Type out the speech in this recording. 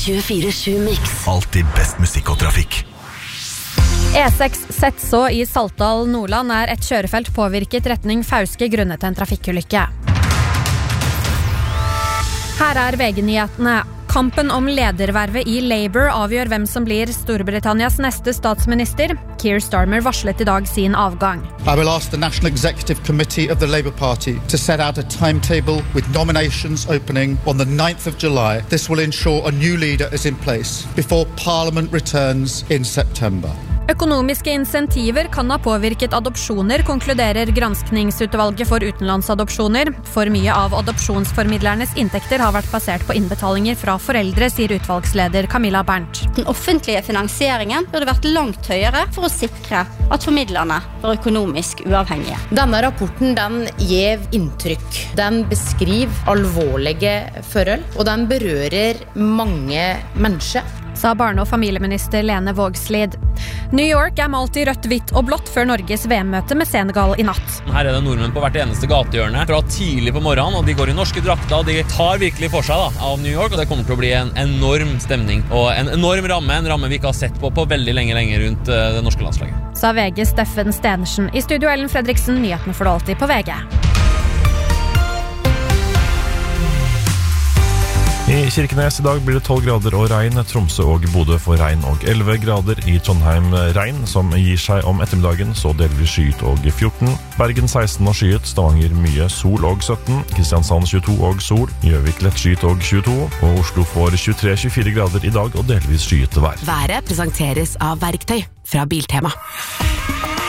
24/7 Mix. Alltid best musikk og trafikk. E6 Setså i Saltdal, Nordland et kjørefelt påvirket retning Fauske grunnet en trafikkulykke. Her VG-nyhetene. Kampen om ledervervet i Labour avgjør hvem som blir Storbritannias neste statsminister. Keir Starmer varslet I dag sin avgang. I will ask the National Executive Committee of the Labour Party to set out a timetable with nominations opening on the 9th of July. This will ensure a new leader is in place before Parliament returns in September. Økonomiske insentiver kan ha påvirket adopsjoner, konkluderer granskningsutvalget for utenlandsadopsjoner. For mye av adopsjonsformidlernes inntekter har vært basert på innbetalinger fra foreldre, sier utvalgsleder Camilla Berndt. Den offentlige finansieringen burde vært langt høyere for å sikre at formidlerne var økonomisk uavhengige. Denne rapporten den gir inntrykk. Den beskriver alvorlige forhold, og den berører mange mennesker. Sa barne- og familieminister Lene Vågslid. New York malt I rødt, hvitt og blått før Norges VM-møte med Senegal I natt. Her det nordmenn på hvert eneste gatehjørne fra tidlig på morgenen, og de går I norske drakter, og de tar virkelig for seg av New York, og det kommer til å bli en enorm stemning, og en enorm ramme, en ramme vi ikke har sett på veldig lenge rundt det norske landslaget. Sa VG Steffen Stenersen. I studio Ellen Fredriksen, nyhetene får du alltid på VG. I Kirkenes I dag blir det 12 grader og regn, Tromsø og Bodø får regn og 11 grader I Trondheim regn, som gir seg om ettermiddagen, så delvis skyet og 14. Bergen 16 og skyet, Stavanger mye sol og 17, Kristiansand 22 og sol, Gjøvik lett skyet og 22, og Oslo får 23-24 grader I dag og delvis skyet vær. Været presenteres av Verktøy fra Biltema.